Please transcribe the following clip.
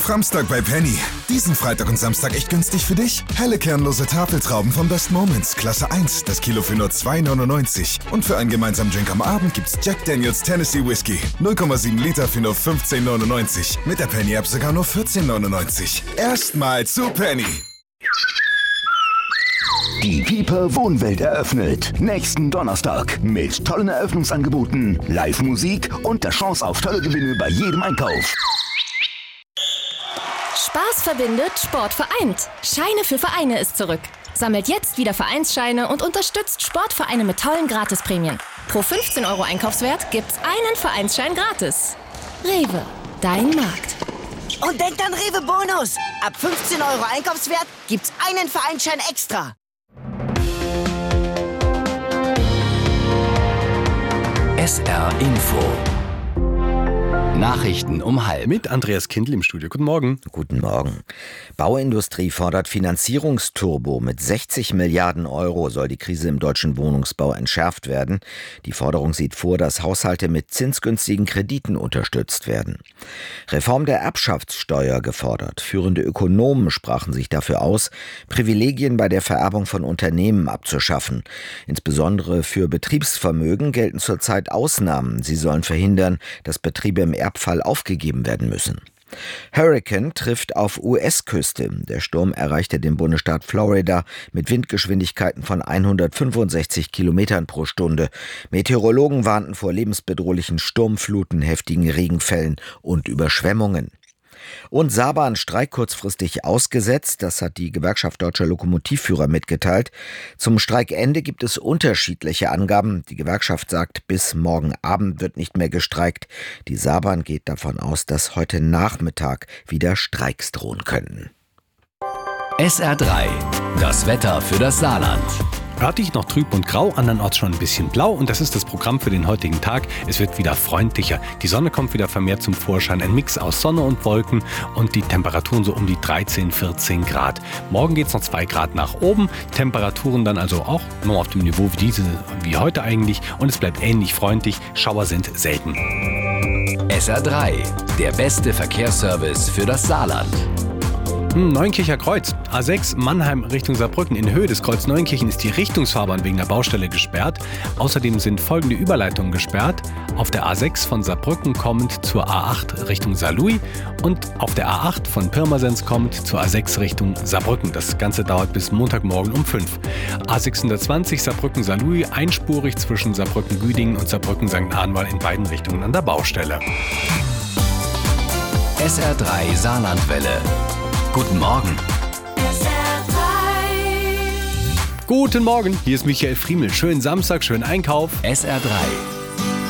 Framstag bei Penny. Diesen Freitag und Samstag echt günstig für dich. Helle kernlose Tafeltrauben von Best Moments, Klasse 1, das Kilo für nur 2,99. Und für einen gemeinsamen Drink am Abend gibt's Jack Daniels Tennessee Whiskey. 0,7 Liter für nur 15,99. Mit der Penny-App sogar nur 14,99. Erstmal zu Penny. Die Pieper Wohnwelt eröffnet. Nächsten Donnerstag mit tollen Eröffnungsangeboten, Live-Musik und der Chance auf tolle Gewinne bei jedem Einkauf. Spaß verbindet, Sport vereint. Scheine für Vereine ist zurück. Sammelt jetzt wieder Vereinsscheine und unterstützt Sportvereine mit tollen Gratisprämien. Pro 15 € Einkaufswert gibt's einen Vereinsschein gratis. Rewe, dein Markt. Und denkt an Rewe Bonus. Ab 15 € Einkaufswert gibt's einen Vereinsschein extra. SR Info. Nachrichten um 12:30. Mit Andreas Kindl im Studio. Guten Morgen. Guten Morgen. Bauindustrie fordert Finanzierungsturbo. Mit 60 Milliarden € soll die Krise im deutschen Wohnungsbau entschärft werden. Die Forderung sieht vor, dass Haushalte mit zinsgünstigen Krediten unterstützt werden. Reform der Erbschaftssteuer gefordert. Führende Ökonomen sprachen sich dafür aus, Privilegien bei der Vererbung von Unternehmen abzuschaffen. Insbesondere für Betriebsvermögen gelten zurzeit Ausnahmen. Sie sollen verhindern, dass Betriebe im Erbfall aufgegeben werden müssen. Hurricane trifft auf US-Küste. Der Sturm erreichte den Bundesstaat Florida mit Windgeschwindigkeiten von 165 Kilometern pro Stunde. Meteorologen warnten vor lebensbedrohlichen Sturmfluten, heftigen Regenfällen und Überschwemmungen. Und Saarbahnstreik kurzfristig ausgesetzt, das hat die Gewerkschaft Deutscher Lokomotivführer mitgeteilt. Zum Streikende gibt es unterschiedliche Angaben. Die Gewerkschaft sagt, bis morgen Abend wird nicht mehr gestreikt. Die Saarbahn geht davon aus, dass heute Nachmittag wieder Streiks drohen könnten. SR3, das Wetter für das Saarland. Örtlich noch trüb und grau, andernorts schon ein bisschen blau und das ist das Programm für den heutigen Tag. Es wird wieder freundlicher. Die Sonne kommt wieder vermehrt zum Vorschein. Ein Mix aus Sonne und Wolken und die Temperaturen so um die 13, 14 Grad. Morgen geht es noch 2 Grad nach oben. Temperaturen dann also auch nur auf dem Niveau wie heute eigentlich und es bleibt ähnlich freundlich. Schauer sind selten. SR3, der beste Verkehrsservice für das Saarland. Neunkircher Kreuz, A6 Mannheim Richtung Saarbrücken. In Höhe des Kreuz Neunkirchen ist die Richtungsfahrbahn wegen der Baustelle gesperrt. Außerdem sind folgende Überleitungen gesperrt. Auf der A6 von Saarbrücken kommend zur A8 Richtung Saarlouis und auf der A8 von Pirmasens kommend zur A6 Richtung Saarbrücken. Das Ganze dauert bis Montagmorgen um 5. A620 Saarbrücken-Saarlouis einspurig zwischen Saarbrücken-Güdingen und Saarbrücken-St. Ahnwald in beiden Richtungen an der Baustelle. SR3 Saarlandwelle. Guten Morgen. Guten Morgen, hier ist Michael Friemel. Schönen Samstag, schönen Einkauf. SR3.